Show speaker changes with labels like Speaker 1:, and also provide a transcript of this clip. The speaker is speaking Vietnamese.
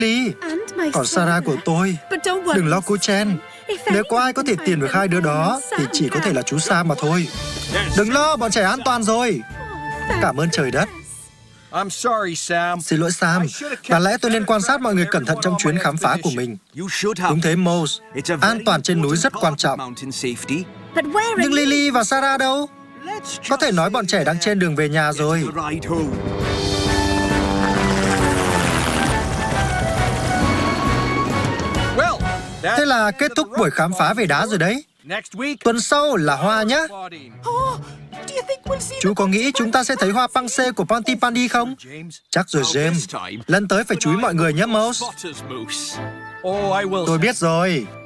Speaker 1: đi. Còn Sarah của tôi, đừng lo cô Chen. Nếu có ai có thể tìm được hai đứa đó thì chỉ có thể là chú Sam mà thôi. Đừng lo, bọn trẻ an toàn rồi. Cảm ơn trời đất. Xin lỗi Sam, đáng lẽ tôi nên quan sát mọi người cẩn thận trong chuyến khám phá của mình. Đúng thế Mose, an toàn trên núi rất quan trọng. Nhưng Lily và Sarah đâu? Có thể nói bọn trẻ đang trên đường về nhà rồi. Thế là kết thúc buổi khám phá về đá rồi đấy. Tuần sau là hoa nhé. Chú có nghĩ chúng ta sẽ thấy hoa Pansy của Pontypandy không? Chắc rồi James. Lần tới phải chú ý mọi người nhé Mose. Tôi biết rồi.